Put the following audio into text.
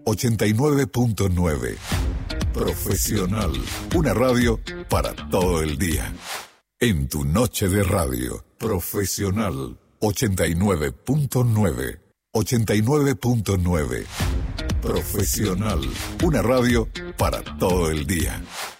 89.9. Profesional. Una radio para todo el día. En tu noche de radio. Profesional. 89.9. 89.9. Profesional. Una radio para todo el día.